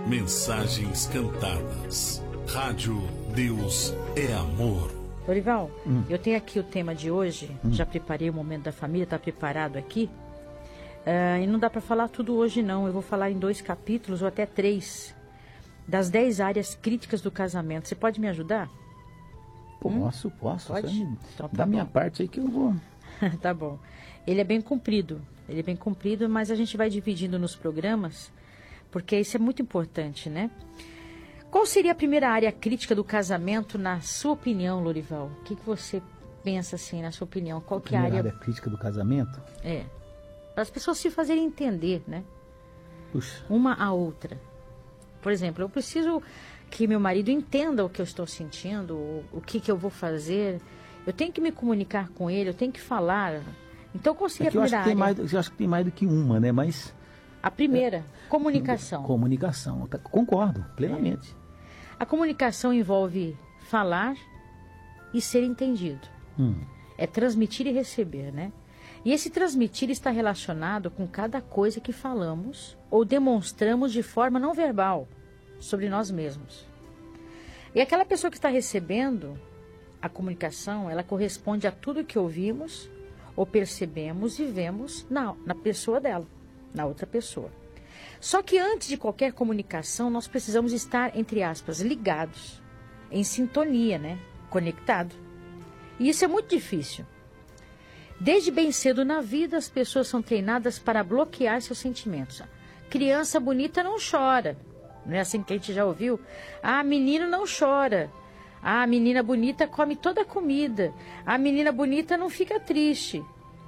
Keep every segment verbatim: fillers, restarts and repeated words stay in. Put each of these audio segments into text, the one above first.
Mensagens cantadas. Rádio Deus é Amor. Lorival, Hum. eu tenho aqui o tema de hoje, Hum. já preparei o momento da família, está preparado aqui. Uh, e não dá para falar tudo hoje não, eu vou falar em dois capítulos ou até três, das dez áreas críticas do casamento. Você pode me ajudar? Posso, hum? posso. Pode? Me... Então, tá da bom. minha parte aí que eu vou... Tá bom. Ele é bem comprido, ele é bem comprido, mas a gente vai dividindo nos programas, porque isso é muito importante, né? Qual seria a primeira área crítica do casamento, na sua opinião, Lorival? O que, que você pensa, assim, na sua opinião? Qual que é a área... área crítica do casamento? É. Para as pessoas se fazerem entender, né? Puxa. Uma a outra. Por exemplo, eu preciso que meu marido entenda o que eu estou sentindo, o, o que, que eu vou fazer. Eu tenho que me comunicar com ele, eu tenho que falar. Então, qual seria É que eu a acho primeira que tem área? mais, eu acho que tem mais do que uma, né? Mas... A primeira, comunicação. Comunicação. Tá, concordo, plenamente. É. A comunicação envolve falar e ser entendido. Hum. É transmitir e receber, né? E esse transmitir está relacionado com cada coisa que falamos ou demonstramos de forma não verbal sobre nós mesmos. E aquela pessoa que está recebendo a comunicação, ela corresponde a tudo que ouvimos ou percebemos e vemos na, na pessoa dela, na outra pessoa. Só que antes de qualquer comunicação, nós precisamos estar, entre aspas, ligados, em sintonia, né? Conectado. E isso é muito difícil. Desde bem cedo na vida, as pessoas são treinadas para bloquear seus sentimentos. Criança bonita não chora. Não é assim que a gente já ouviu? Ah, menino não chora. Ah, a menina bonita come toda a comida. A menina bonita não fica triste.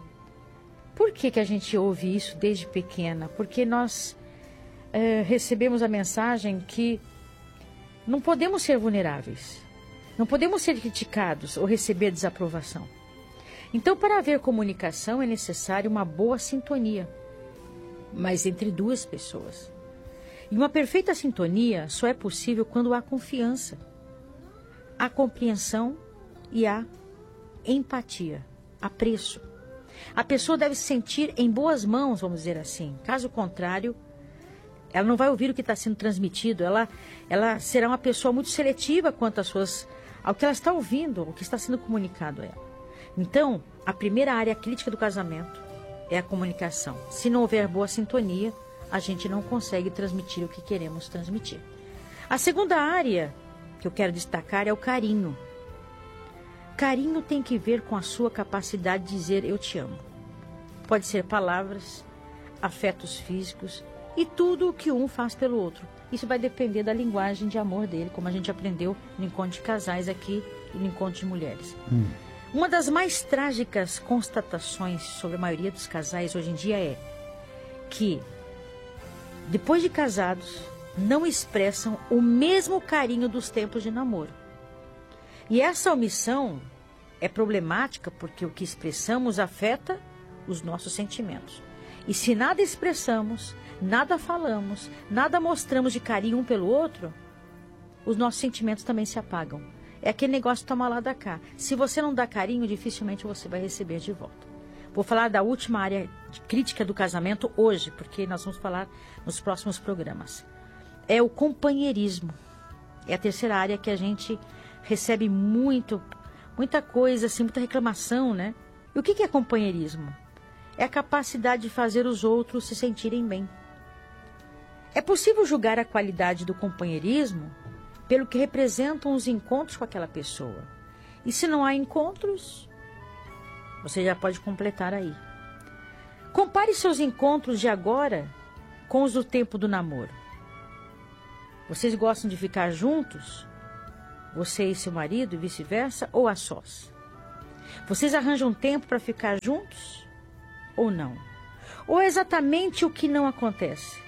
Por que que a gente ouve isso desde pequena? Porque nós é, recebemos a mensagem que não podemos ser vulneráveis. Não podemos ser criticados ou receber desaprovação. Então, para haver comunicação, é necessário uma boa sintonia, mas entre duas pessoas. E uma perfeita sintonia só é possível quando há confiança, há compreensão e há empatia, apreço. A pessoa deve se sentir em boas mãos, vamos dizer assim. Caso contrário, ela não vai ouvir o que está sendo transmitido. Ela, ela será uma pessoa muito seletiva quanto às suas, ao que ela está ouvindo, ao que está sendo comunicado a ela. Então, a primeira área crítica do casamento é a comunicação. Se não houver boa sintonia, a gente não consegue transmitir o que queremos transmitir. A segunda área que eu quero destacar é o carinho. Carinho tem que ver com a sua capacidade de dizer eu te amo. Pode ser palavras, afetos físicos e tudo o que um faz pelo outro. Isso vai depender da linguagem de amor dele, como a gente aprendeu no encontro de casais aqui e no encontro de mulheres. Hum. Uma das mais trágicas constatações sobre a maioria dos casais hoje em dia é que, depois de casados, não expressam o mesmo carinho dos tempos de namoro. E essa omissão é problemática porque o que expressamos afeta os nossos sentimentos. E se nada expressamos, nada falamos, nada mostramos de carinho um pelo outro, os nossos sentimentos também se apagam. É aquele negócio de tomar lá da cá. Se você não dá carinho, dificilmente você vai receber de volta. Vou falar da última área de crítica do casamento hoje, porque nós vamos falar nos próximos programas. É o companheirismo. É a terceira área que a gente recebe muito, muita coisa, assim, muita reclamação, né? E o que é companheirismo? É a capacidade de fazer os outros se sentirem bem. É possível julgar a qualidade do companheirismo pelo que representam os encontros com aquela pessoa. E se não há encontros, você já pode completar aí. Compare seus encontros de agora com os do tempo do namoro. Vocês gostam de ficar juntos? Você e seu marido e vice-versa, ou a sós? Vocês arranjam tempo para ficar juntos ou não? Ou é exatamente o que não acontece?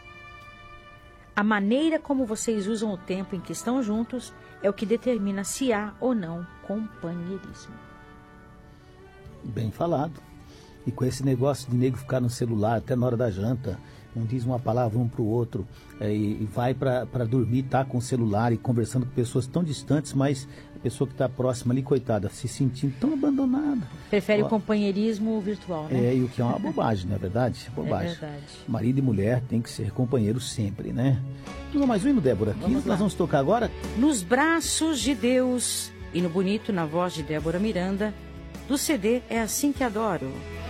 A maneira como vocês usam o tempo em que estão juntos é o que determina se há ou não companheirismo. Bem falado. E com esse negócio de nego ficar no celular até na hora da janta, não diz uma palavra um para o outro, é, e, e vai para dormir, tá com o celular e conversando com pessoas tão distantes, mas a pessoa que está próxima ali, coitada, se sentindo tão abandonada. Prefere Ó, o companheirismo virtual, né? É, e o que é uma bobagem, não é verdade? É bobagem. É verdade. Marido e mulher tem que ser companheiros sempre, né? Vamos mais um hino, Débora? Que Vamos nós lá. vamos tocar agora? Nos braços de Deus, e no bonito, na voz de Débora Miranda, do C D É Assim Que Adoro.